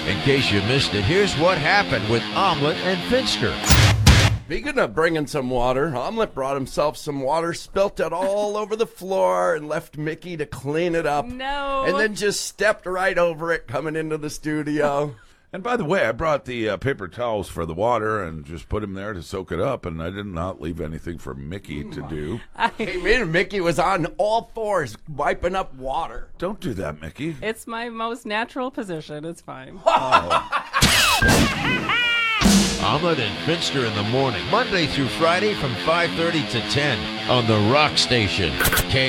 In case you missed it, here's what happened with Omelet and Finster. Speaking of bringing some water, Omelet brought himself some water, spilt it all over the floor, and left Mickey to clean it up. No. And then just stepped right over it coming into the studio. And by the way, I brought the paper towels for the water and just put them there to soak it up, and I did not leave anything for Mickey to do. Came in and Mickey was on all fours wiping up water. Don't do that, Mickey. It's my most natural position. It's fine. Omelet and Finster in the morning, Monday through Friday from 5:30 to 10 on the Rock Station.